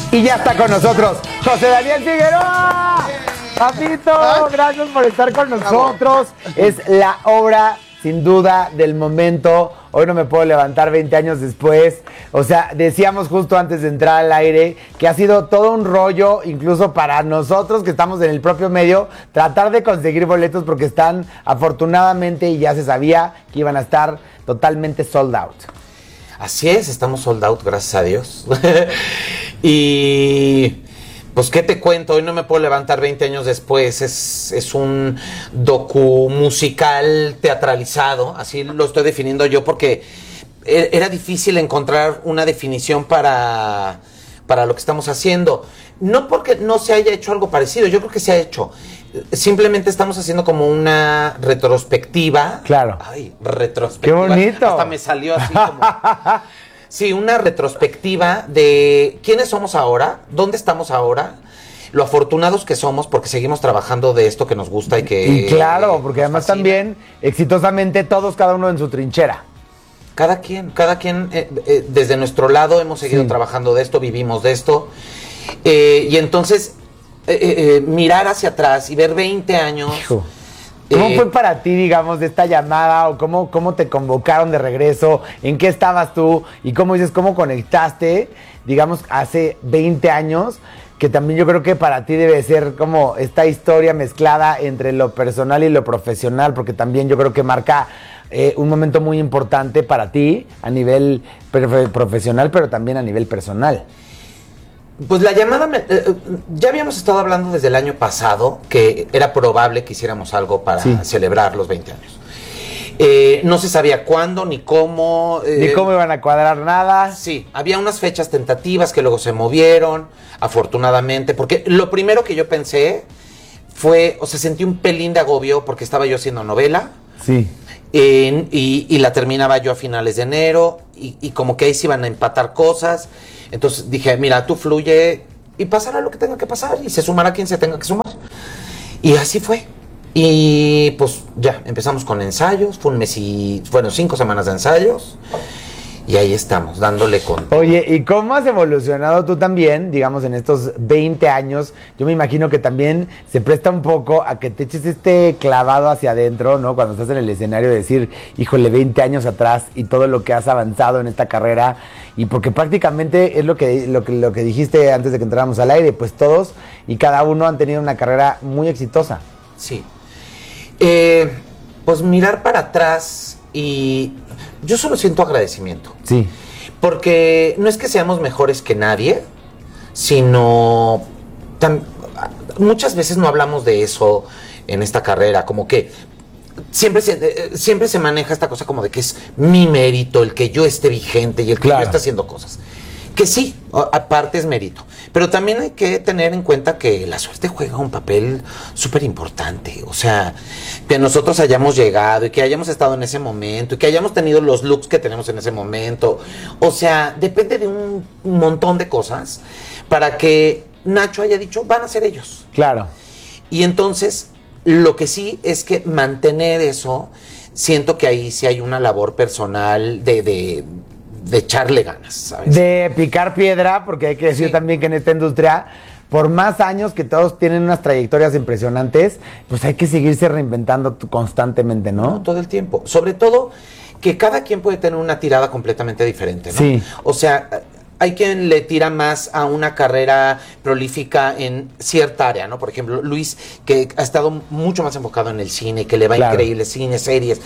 Y ya está con nosotros José Daniel Figueroa. Papito, gracias por estar con nosotros. Es la obra, sin duda, del momento. Hoy no me puedo levantar 20 años después. O sea, decíamos justo antes de entrar al aire que ha sido todo un rollo, incluso para nosotros que estamos en el propio medio, tratar de conseguir boletos porque están, afortunadamente, y ya se sabía que iban a estar totalmente sold out. Así es, estamos sold out, gracias a Dios. Y pues, ¿qué te cuento? Hoy no me puedo levantar 20 años después. Es un docu musical teatralizado, así lo estoy definiendo yo, porque era difícil encontrar una definición para lo que estamos haciendo. No porque no se haya hecho algo parecido, yo creo que se ha hecho. Simplemente estamos haciendo como una retrospectiva. Claro. Ay, retrospectiva. ¡Qué bonito! Hasta me salió así como... Sí, una retrospectiva de quiénes somos ahora, dónde estamos ahora, lo afortunados que somos porque seguimos trabajando de esto que nos gusta y que... Y claro, porque además también, exitosamente, todos, cada uno en su trinchera. Cada quien, desde nuestro lado hemos seguido trabajando de esto, vivimos de esto. Y entonces, mirar hacia atrás y ver 20 años... Hijo. ¿Cómo fue para ti, digamos, de esta llamada? ¿O cómo te convocaron de regreso? ¿En qué estabas tú? Y cómo dices, cómo conectaste, digamos, hace 20 años, que también yo creo que para ti debe ser como esta historia mezclada entre lo personal y lo profesional, porque también yo creo que marca un momento muy importante para ti a nivel profesional, pero también a nivel personal. Pues la llamada, ya habíamos estado hablando desde el año pasado que era probable que hiciéramos algo para celebrar los 20 años. No se sabía cuándo, ni cómo. Ni cómo iban a cuadrar nada. Sí, había unas fechas tentativas que luego se movieron, afortunadamente, porque lo primero que yo pensé fue, sentí un pelín de agobio porque estaba yo haciendo novela. Sí. Y la terminaba yo a finales de enero y como que ahí se iban a empatar cosas. Entonces dije, mira, tú fluye y pasará lo que tenga que pasar y se sumará quien se tenga que sumar. Y así fue. Y pues ya, empezamos con ensayos, fueron 5 semanas de ensayos y ahí estamos, dándole con... Oye, ¿y cómo has evolucionado tú también, digamos, en estos 20 años? Yo me imagino que también se presta un poco a que te eches este clavado hacia adentro, ¿no? Cuando estás en el escenario, decir, híjole, 20 años atrás y todo lo que has avanzado en esta carrera. Y porque prácticamente es lo que dijiste antes de que entráramos al aire, pues todos y cada uno han tenido una carrera muy exitosa. Sí. Pues mirar para atrás y yo solo siento agradecimiento. Sí. Porque no es que seamos mejores que nadie, sino muchas veces no hablamos de eso en esta carrera, como que siempre se maneja esta cosa como de que es mi mérito el que yo esté vigente y el que yo esté haciendo cosas. Que sí, aparte es mérito. Pero también hay que tener en cuenta que la suerte juega un papel súper importante. O sea, que nosotros hayamos llegado y que hayamos estado en ese momento y que hayamos tenido los looks que tenemos en ese momento. O sea, depende de un montón de cosas para que Nacho haya dicho, van a ser ellos. Claro. Y entonces, lo que sí es que mantener eso, siento que ahí sí hay una labor personal de echarle ganas, ¿sabes? De picar piedra, porque hay que decir también que en esta industria, por más años que todos tienen unas trayectorias impresionantes, pues hay que seguirse reinventando constantemente, ¿no? No, todo el tiempo. Sobre todo que cada quien puede tener una tirada completamente diferente, ¿no? Sí. O sea, hay quien le tira más a una carrera prolífica en cierta área, ¿no? Por ejemplo, Luis, que ha estado mucho más enfocado en el cine, que le va increíble, cine, series,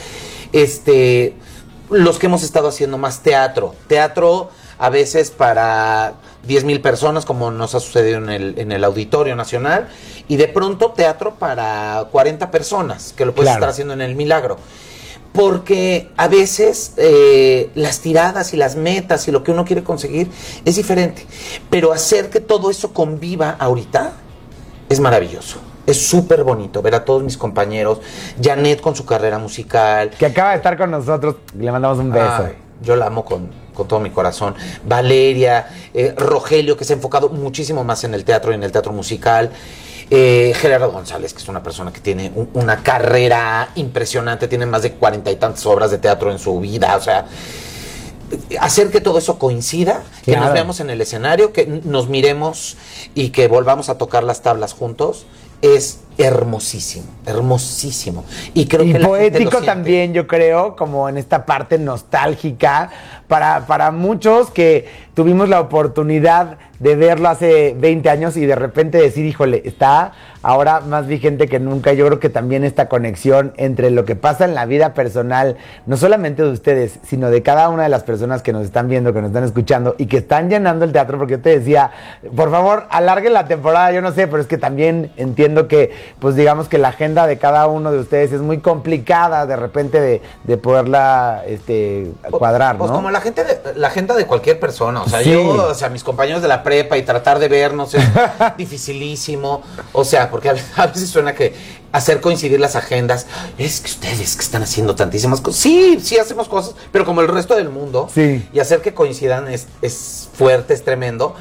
los que hemos estado haciendo más teatro a veces para 10,000 personas, como nos ha sucedido en el Auditorio Nacional, y de pronto teatro para 40 personas, que lo puedes estar haciendo en el Milagro. Porque a veces las tiradas y las metas y lo que uno quiere conseguir es diferente, pero hacer que todo eso conviva ahorita es maravilloso. Es súper bonito ver a todos mis compañeros, Janet con su carrera musical. Que acaba de estar con nosotros, le mandamos un beso. Ay, yo la amo con todo mi corazón. Valeria, Rogelio, que se ha enfocado muchísimo más en el teatro y en el teatro musical. Gerardo González, que es una persona que tiene una carrera impresionante, tiene más de 40 y tantas obras de teatro en su vida, o sea... hacer que todo eso coincida, que Claro. nos veamos en el escenario, que nos miremos y que volvamos a tocar las tablas juntos, es hermosísimo, hermosísimo. Y creo Y que la gente lo poético siente. también, yo creo, como en esta parte nostálgica, para muchos que tuvimos la oportunidad de verlo hace 20 años y de repente decir, híjole, está ahora más vigente que nunca. Yo creo que también esta conexión entre lo que pasa en la vida personal, no solamente de ustedes, sino de cada una de las personas que nos están viendo, que nos están escuchando y que están llenando el teatro, porque yo te decía, por favor, alarguen la temporada, yo no sé, pero es que también entiendo que, pues digamos que la agenda de cada uno de ustedes es muy complicada de repente de poderla cuadrar, Pues ¿no? como la agenda de cualquier persona, o sea, Sí. yo, o sea, mis compañeros de la prepa y tratar de vernos es dificilísimo, o sea, porque a veces suena que hacer coincidir las agendas, es que ustedes que están haciendo tantísimas cosas, sí hacemos cosas, pero como el resto del mundo, Sí. y hacer que coincidan es fuerte, es tremendo,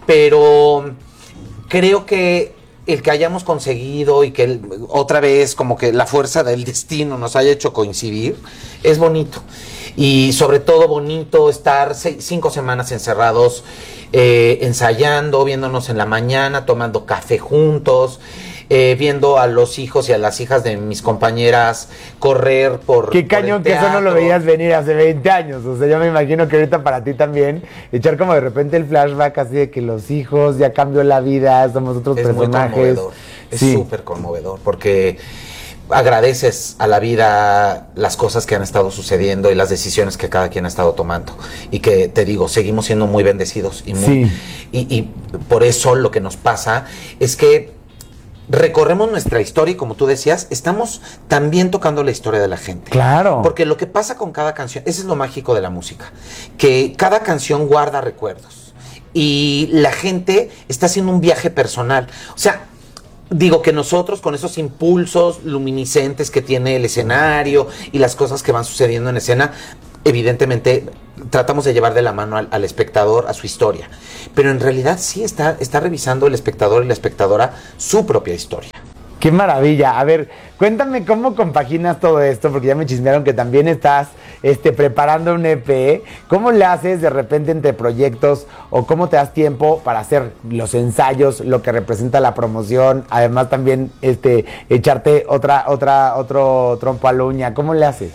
pero creo que el que hayamos conseguido y que otra vez como que la fuerza del destino nos haya hecho coincidir, es bonito. Y sobre todo bonito estar 5 semanas encerrados, ensayando, viéndonos en la mañana, tomando café juntos, viendo a los hijos y a las hijas de mis compañeras correr por Qué por cañón el que eso no lo teatro. veías venir hace 20 años. O sea, yo me imagino que ahorita para ti también, echar como de repente el flashback así de que los hijos, ya cambió la vida, somos otros Es muy personajes. conmovedor, es Sí. súper conmovedor, porque agradeces a la vida las cosas que han estado sucediendo y las decisiones que cada quien ha estado tomando. Y que, te digo, seguimos siendo muy bendecidos. Y, Sí. y por eso lo que nos pasa es que recorremos nuestra historia y, como tú decías, estamos también tocando la historia de la gente. Claro. Porque lo que pasa con cada canción, ese es lo mágico de la música, que cada canción guarda recuerdos y la gente está haciendo un viaje personal. O sea, digo que nosotros con esos impulsos luminiscentes que tiene el escenario y las cosas que van sucediendo en escena, evidentemente tratamos de llevar de la mano al espectador a su historia. Pero en realidad sí está revisando el espectador y la espectadora su propia historia. Qué maravilla. A ver, cuéntame cómo compaginas todo esto, porque ya me chismearon que también estás preparando un EP. ¿Cómo le haces de repente entre proyectos o cómo te das tiempo para hacer los ensayos, lo que representa la promoción? Además también echarte otro trompo a la uña. ¿Cómo le haces?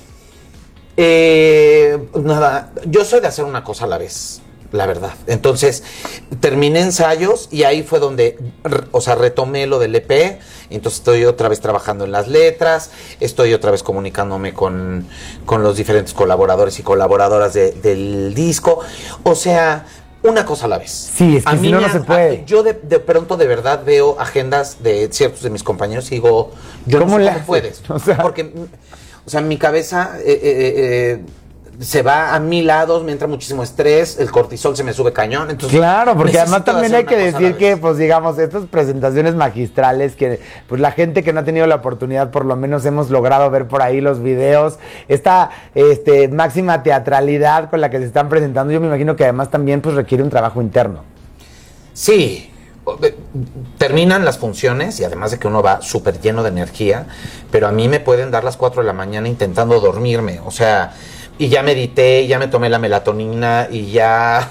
Nada, yo soy de hacer una cosa a la vez, la verdad. Entonces, terminé ensayos y ahí fue donde, o sea, retomé lo del EP. Entonces estoy otra vez trabajando en las letras, estoy otra vez comunicándome con los diferentes colaboradores y colaboradoras del disco. O sea, una cosa a la vez. Sí, es que A si mí no, me no se han- puede. Yo de pronto de verdad veo agendas de ciertos de mis compañeros y digo, yo ¿Cómo no sé le cómo haces? puedes. O sea- Porque, o sea, mi cabeza se va a 1000 lados, me entra muchísimo estrés, el cortisol se me sube cañón. Entonces, Claro, porque además necesito también hacer hay que una cosa a la decir que, vez. pues digamos, estas presentaciones magistrales que pues la gente que no ha tenido la oportunidad, por lo menos hemos logrado ver por ahí los videos, esta máxima teatralidad con la que se están presentando, yo me imagino que además también pues requiere un trabajo interno. Sí, terminan las funciones y además de que uno va súper lleno de energía, pero a mí me pueden dar las 4 de la mañana intentando dormirme, o sea, y ya medité, ya me tomé la melatonina y ya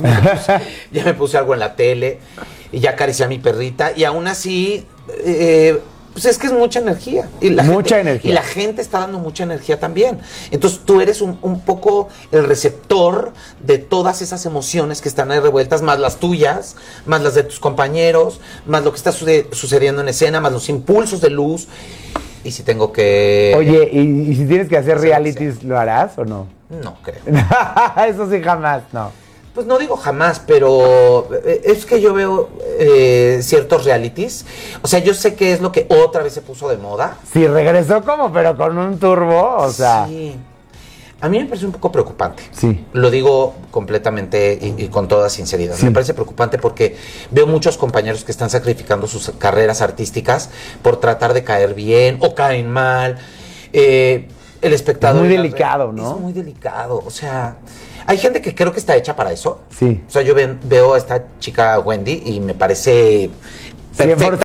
ya me puse algo en la tele y ya acaricié a mi perrita y aún así pues es que es mucha energía. Y Mucha energía. Y la gente está dando mucha energía también. Entonces tú eres un poco el receptor de todas esas emociones que están ahí revueltas, más las tuyas, más las de tus compañeros, más lo que está sucediendo en escena, más los impulsos de luz. Y si tengo que... Oye, ¿y si tienes que hacer Sí, realities, lo harás o no? No creo. Eso sí, jamás, no. Pues no digo jamás, pero es que yo veo ciertos realities. O sea, yo sé que es lo que otra vez se puso de moda. Sí, regresó como, pero con un turbo, o sea. Sí. A mí me parece un poco preocupante. Sí. Lo digo completamente y con toda sinceridad. Sí. Me parece preocupante porque veo muchos compañeros que están sacrificando sus carreras artísticas por tratar de caer bien o caen mal. El espectador... Es muy delicado, ¿no? Es muy delicado. O sea, hay gente que creo que está hecha para eso. Sí. O sea, yo veo a esta chica Wendy y me parece perfecta.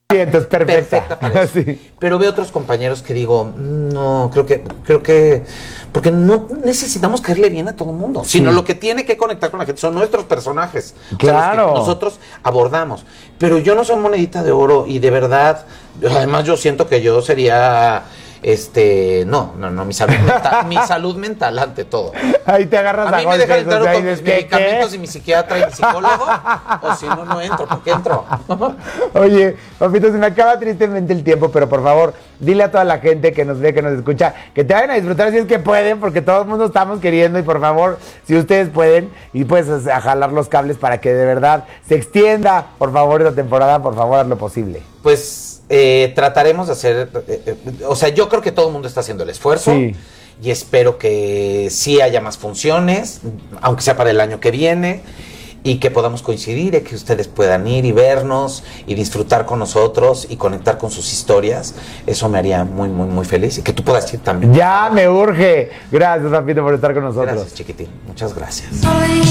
Sí, entonces perfecta. pareja. Sí. Pero veo otros compañeros que digo, no, creo que, porque no necesitamos caerle bien a todo el mundo, sino lo que tiene que conectar con la gente son nuestros personajes. Claro. O sea, los que nosotros abordamos. Pero yo no soy monedita de oro y de verdad, además yo siento que yo sería... no, mi salud mental ante todo. Ahí te agarras A mí me dejan entrar o sea, con y mis dices, medicamentos y mi psiquiatra y mi psicólogo, o si no, no entro. ¿Por qué entro? Oye, papito, se me acaba tristemente el tiempo, pero por favor, dile a toda la gente que nos ve, que nos escucha, que te vayan a disfrutar si es que pueden, porque todo el mundo estamos queriendo y por favor, si ustedes pueden, y pues a jalar los cables para que de verdad se extienda, por favor, esta temporada, por favor, haz lo posible. Pues trataremos de hacer, o sea, yo creo que todo el mundo está haciendo el esfuerzo. Sí. Y espero que sí haya más funciones, aunque sea para el año que viene, y que podamos coincidir, y que ustedes puedan ir y vernos y disfrutar con nosotros y conectar con sus historias. Eso me haría muy, muy, muy feliz, y que tú puedas ir también. Ya me urge. Gracias, papito, por estar con nosotros. Gracias, chiquitín. Muchas gracias.